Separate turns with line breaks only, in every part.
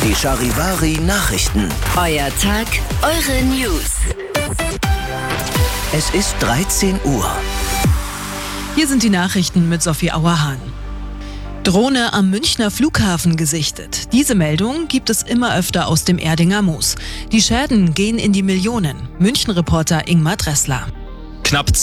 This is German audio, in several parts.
Die Charivari Nachrichten.
Euer Tag, eure News.
Es ist 13 Uhr.
Hier sind die Nachrichten mit Sophie Auerhahn. Drohne am Münchner Flughafen gesichtet. Diese Meldung gibt es immer öfter aus dem Erdinger Moos. Die Schäden gehen in die Millionen. München-Reporter Ingmar Dressler.
Knapp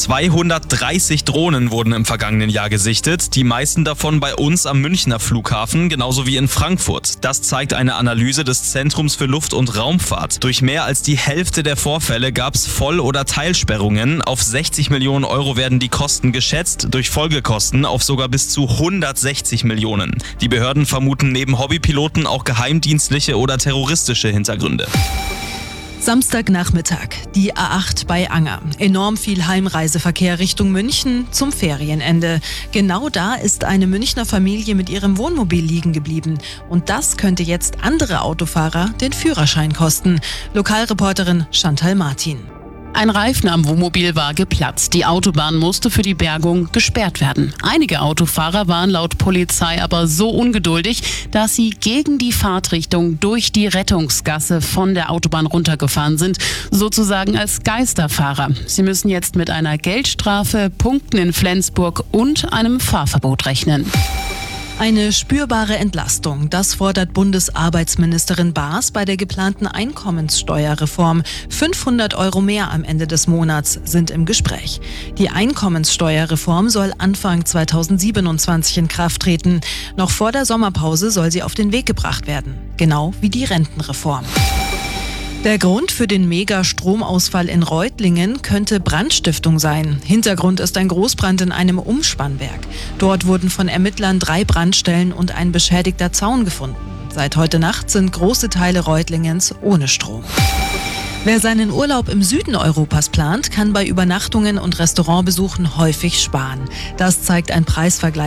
230 Drohnen wurden im vergangenen Jahr gesichtet, die meisten davon bei uns am Münchner Flughafen, genauso wie in Frankfurt. Das zeigt eine Analyse des Zentrums für Luft- und Raumfahrt. Durch mehr als die Hälfte der Vorfälle gab es Voll- oder Teilsperrungen. Auf 60 Millionen Euro werden die Kosten geschätzt, durch Folgekosten auf sogar bis zu 160 Millionen. Die Behörden vermuten neben Hobbypiloten auch geheimdienstliche oder terroristische Hintergründe.
Samstagnachmittag, die A8 bei Anger. Enorm viel Heimreiseverkehr Richtung München zum Ferienende. Genau da ist eine Münchner Familie mit ihrem Wohnmobil liegen geblieben. Und das könnte jetzt andere Autofahrer den Führerschein kosten. Lokalreporterin Chantal Martin.
Ein Reifen am Wohnmobil war geplatzt. Die Autobahn musste für die Bergung gesperrt werden. Einige Autofahrer waren laut Polizei aber so ungeduldig, dass sie gegen die Fahrtrichtung durch die Rettungsgasse von der Autobahn runtergefahren sind, sozusagen als Geisterfahrer. Sie müssen jetzt mit einer Geldstrafe, Punkten in Flensburg und einem Fahrverbot rechnen.
Eine spürbare Entlastung, das fordert Bundesarbeitsministerin Baas bei der geplanten Einkommenssteuerreform. 500 Euro mehr am Ende des Monats sind im Gespräch. Die Einkommenssteuerreform soll Anfang 2027 in Kraft treten. Noch vor der Sommerpause soll sie auf den Weg gebracht werden, genau wie die Rentenreform. Der Grund für den Mega-Stromausfall in Reutlingen könnte Brandstiftung sein. Hintergrund ist ein Großbrand in einem Umspannwerk. Dort wurden von Ermittlern 3 Brandstellen und ein beschädigter Zaun gefunden. Seit heute Nacht sind große Teile Reutlingens ohne Strom. Wer seinen Urlaub im Süden Europas plant, kann bei Übernachtungen und Restaurantbesuchen häufig sparen. Das zeigt ein Preisvergleich